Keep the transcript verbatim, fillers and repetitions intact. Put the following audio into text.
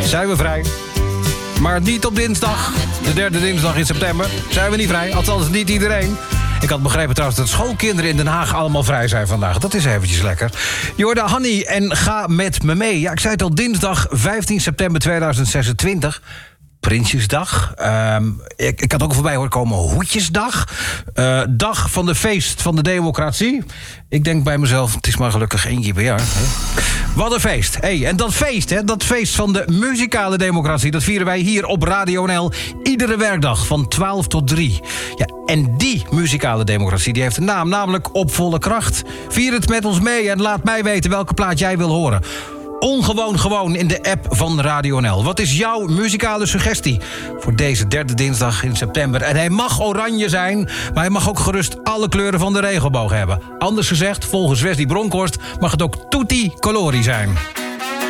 zijn we vrij. Maar niet op dinsdag, de derde dinsdag in september, zijn we niet vrij. Althans, niet iedereen. Ik had begrepen trouwens dat schoolkinderen in Den Haag allemaal vrij zijn vandaag. Dat is eventjes lekker. Je hoorde Hanny en Ga met me mee. Ja, ik zei het al, dinsdag vijftien september tweeduizend zesentwintig... Prinsjesdag. Uh, ik, ik had ook voorbij horen komen Hoedjesdag. Uh, dag van de feest van de democratie. Ik denk bij mezelf, het is maar gelukkig één keer per jaar. Hè? Wat een feest. Hey, en dat feest, hè, dat feest van de muzikale democratie... dat vieren wij hier op Radio N L iedere werkdag van twaalf tot drie. Ja, en die muzikale democratie die heeft een naam, namelijk Op Volle Kracht. Vier het met ons mee en laat mij weten welke plaat jij wil horen. Ongewoon gewoon in de app van Radio N L. Wat is jouw muzikale suggestie voor deze derde dinsdag in september? En hij mag oranje zijn, maar hij mag ook gerust alle kleuren van de regenboog hebben. Anders gezegd, volgens Wesley Bronkhorst mag het ook tutti colori zijn.